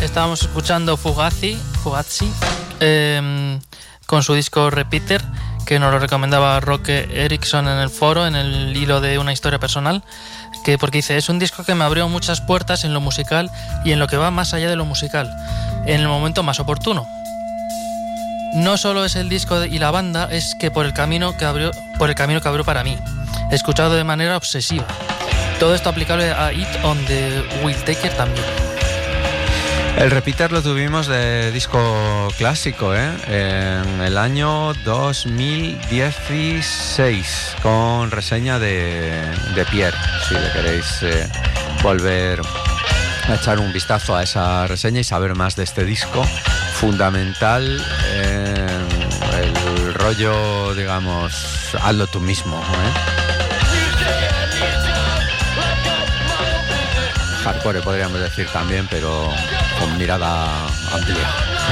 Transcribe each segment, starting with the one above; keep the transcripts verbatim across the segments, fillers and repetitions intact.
Estábamos escuchando Fugazi, Fugazi eh, con su disco Repeater, que nos lo recomendaba Roque Erickson en el foro, en el hilo de una historia personal, que porque dice, es un disco que me abrió muchas puertas en lo musical y en lo que va más allá de lo musical, en el momento más oportuno. No solo es el disco y la banda, es que por el camino que abrió, por el camino que abrió para mí, escuchado de manera obsesiva. Todo esto aplicable a It on the Will Taker también. El Repeater lo tuvimos de disco clásico, ¿eh? En el año dos mil dieciséis, con reseña de, de Pierre. Si le queréis eh, volver a echar un vistazo a esa reseña y saber más de este disco fundamental, eh, el rollo, digamos, hazlo tú mismo, ¿eh? Hardcore podríamos decir también, pero con mirada amplia.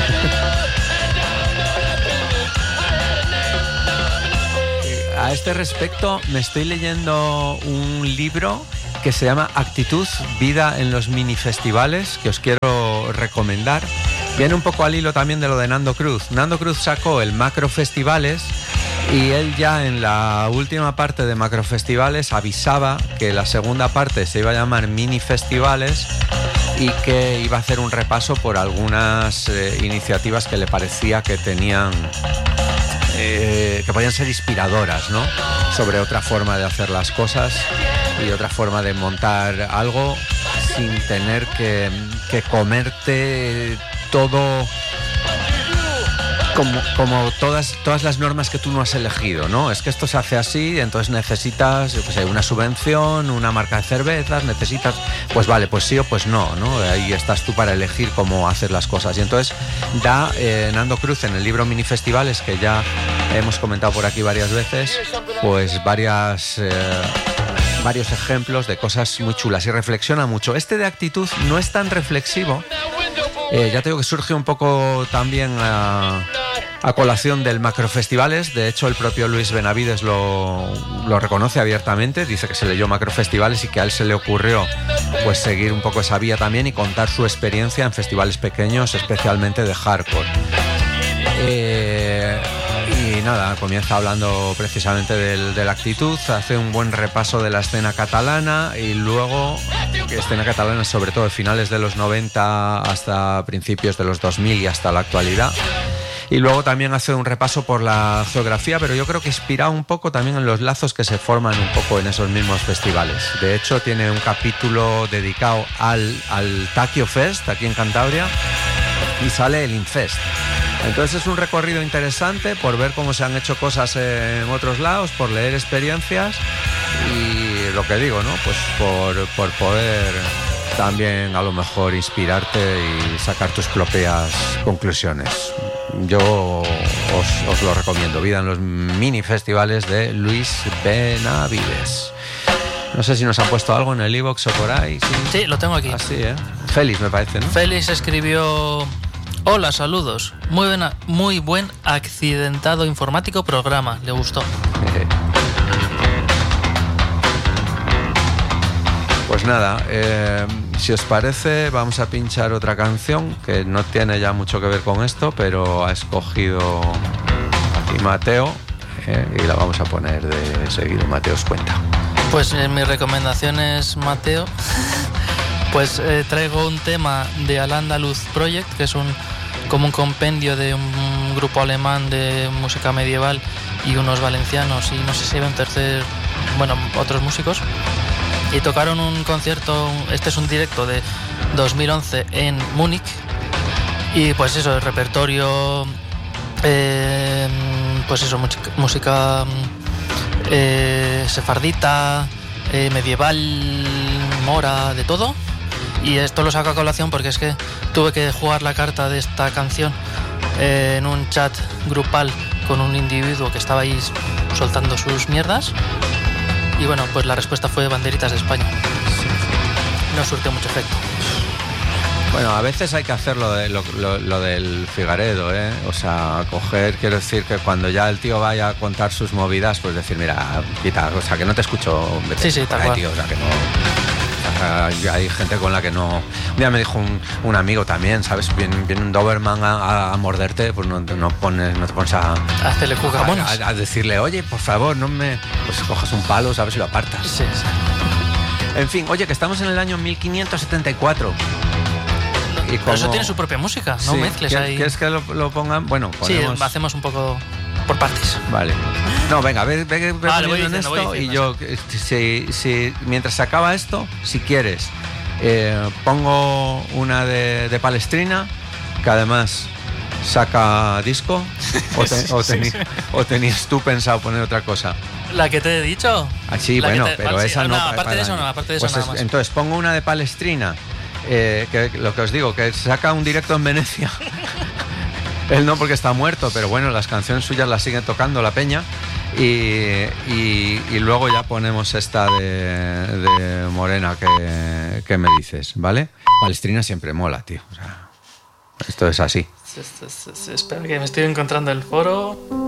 A este respecto me estoy leyendo un libro que se llama Actitud, vida en los minifestivales, que os quiero recomendar. Viene un poco al hilo también de lo de Nando Cruz. Nando Cruz sacó el Macrofestivales y él ya en la última parte de Macrofestivales avisaba que la segunda parte se iba a llamar Mini Festivales y que iba a hacer un repaso por algunas eh, iniciativas que le parecía que tenían, eh, que podían ser inspiradoras, ¿no? Sobre otra forma de hacer las cosas y otra forma de montar algo sin tener que, que comerte todo como, como todas, todas las normas que tú no has elegido, ¿no? Es que esto se hace así, entonces necesitas, yo qué sé, una subvención, una marca de cervezas, necesitas, pues vale, pues sí o pues no, ¿no? Ahí estás tú para elegir cómo hacer las cosas. Y entonces da eh, Nando Cruz en el libro Minifestivales, que ya hemos comentado por aquí varias veces, pues varias... Eh, varios ejemplos de cosas muy chulas y reflexiona mucho. Este de Actitud no es tan reflexivo, eh, ya te digo que surge un poco también a, a colación del Macrofestivales. De hecho, el propio Luis Benavides lo, lo reconoce abiertamente, dice que se leyó Macrofestivales y que a él se le ocurrió pues seguir un poco esa vía también y contar su experiencia en festivales pequeños, especialmente de hardcore. Eh... Y nada, comienza hablando precisamente del, de la actitud, hace un buen repaso de la escena catalana y luego, escena catalana sobre todo de finales de los noventa hasta principios de los dos mil y hasta la actualidad. Y luego también hace un repaso por la geografía, pero yo creo que inspira un poco también en los lazos que se forman un poco en esos mismos festivales. De hecho, tiene un capítulo dedicado al, al Taquio Fest, aquí en Cantabria, y sale el Infest. Entonces es un recorrido interesante por ver cómo se han hecho cosas en otros lados, por leer experiencias y lo que digo, ¿no? Pues por, por poder también a lo mejor inspirarte y sacar tus propias conclusiones. Yo os, os lo recomiendo. Vida en los mini festivales de Luis Benavides. No sé si nos han puesto algo en el iVoox o por ahí. Sí, sí, lo tengo aquí. Así, ¿eh? Félix, me parece, ¿no? Félix escribió... Hola, saludos. Muy, buena, muy buen accidentado informático programa. Le gustó. Pues nada, eh, si os parece, vamos a pinchar otra canción que no tiene ya mucho que ver con esto, pero ha escogido aquí Mateo eh, y la vamos a poner de seguido. Mateo, os cuenta. Pues eh, mi recomendación es Mateo. Pues eh, traigo un tema de Al Andaluz Project, que es un como un compendio de un grupo alemán de música medieval y unos valencianos y no sé si hay un tercer, bueno, otros músicos. Y tocaron un concierto, este es un directo de dos mil once en Múnich. Y pues eso, el repertorio, eh, pues eso, música, música eh, sefardita, eh, medieval, mora, de todo. Y esto lo saco a colación porque es que tuve que jugar la carta de esta canción eh, en un chat grupal con un individuo que estaba ahí soltando sus mierdas. Y bueno, pues la respuesta fue banderitas de España. No surte mucho efecto. Bueno, a veces hay que hacer lo, de, lo, lo, lo del Figaredo, ¿eh? O sea, coger, quiero decir que cuando ya el tío vaya a contar sus movidas, pues decir, mira, quita, o sea, que no te escucho. Sí, sí, tal cual. Tío, o sea, que no... sea, hay, hay gente con la que no... Un día me dijo un, un amigo también, ¿sabes? Viene, viene un Doberman a, a, a morderte, pues no, no, pones, no te pones a... Hacerle cucamonos. A, a, a decirle, oye, por favor, no me... Pues cojas un palo, ¿sabes? Y lo apartas. Sí, sí. En fin, oye, que estamos en el año mil quinientos setenta y cuatro. Y como... Pero eso tiene su propia música, no sí, mezcles ahí. ¿Quieres que lo, lo pongan? Bueno, ponemos... Sí, hacemos un poco por partes. Vale. No, venga, ve, ve, ve vale, poniendo en esto diciendo, y yo, si, si, mientras se acaba esto, si quieres, eh, pongo una de, de Palestrina, que además saca disco, o, te, o, teni, o tenías tú pensado poner otra cosa. ¿La que te he dicho? Ah, sí, la bueno, te, pero vale, esa sí, no. no aparte para, de eso, no, aparte de eso pues nada es, más. Entonces pongo una de Palestrina, eh, que lo que os digo, que saca un directo en Venecia. Él no, porque está muerto, pero bueno, las canciones suyas las siguen tocando la peña. Y, y, y luego ya ponemos esta de, de Morena que, que me dices, ¿vale? Palestrina siempre mola, tío. O sea, esto es así. Espera que me estoy encontrando el foro.